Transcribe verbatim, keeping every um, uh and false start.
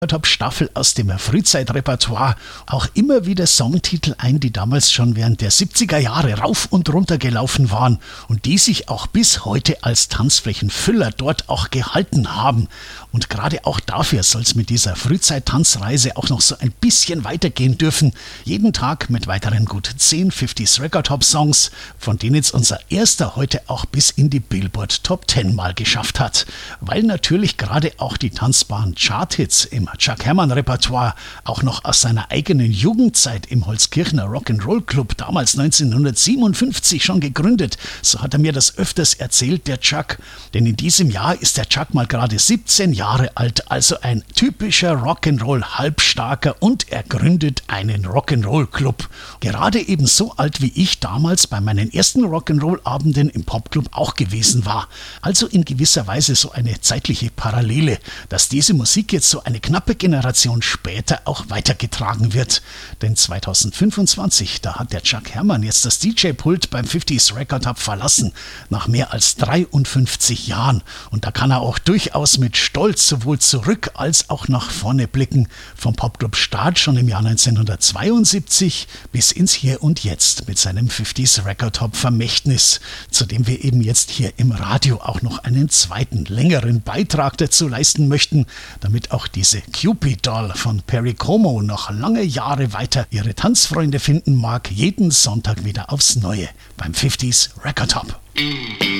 Top-Staffel aus dem Frühzeitrepertoire auch immer wieder Songtitel ein, die damals schon während der siebziger Jahre rauf und runter gelaufen waren und die sich auch bis heute als Tanzflächenfüller dort auch gehalten haben. Und gerade auch dafür soll es mit dieser Frühzeit-Tanzreise auch noch so ein bisschen weitergehen dürfen. Jeden Tag mit weiteren gut zehn fünfziger Record Top Songs, von denen jetzt unser erster heute auch bis in die Billboard Top zehn mal geschafft hat. Weil natürlich gerade auch die tanzbaren Charthits im Chuck Hermann Repertoire auch noch aus seiner eigenen Jugendzeit im Holzkirchner Rock'n'Roll Club, damals neunzehnhundertsiebenundfünfzig schon gegründet. So hat er mir das öfters erzählt, der Chuck. Denn in diesem Jahr ist der Chuck mal gerade siebzehn Jahre alt, also ein typischer Rock'n'Roll-Halbstarker, und er gründet einen Rock'n'Roll Club. Gerade eben so alt wie ich damals bei meinen ersten Rock'n'Roll-Abenden im Popclub auch gewesen war. Also in gewisser Weise so eine zeitliche Parallele, dass diese Musik jetzt so eine knappe Generation später auch weitergetragen wird. Denn zweitausendfünfundzwanzig, da hat der Chuck Hermann jetzt das D J-Pult beim fünfziger Record Hub verlassen, nach mehr als dreiundfünfzig Jahren. Und da kann er auch durchaus mit Stolz sowohl zurück als auch nach vorne blicken. Vom Popclub Start schon im Jahr neunzehnhundertzweiundsiebzig bis ins Hier und Jetzt mit seinem fünfziger Record Hop Vermächtnis, zu dem wir eben jetzt hier im Radio auch noch einen zweiten, längeren Beitrag dazu leisten möchten, damit auch diese Cupid Doll von Perry Como noch lange Jahre weiter ihre Tanzfreunde finden mag, jeden Sonntag wieder aufs Neue beim fünfziger Record Hop.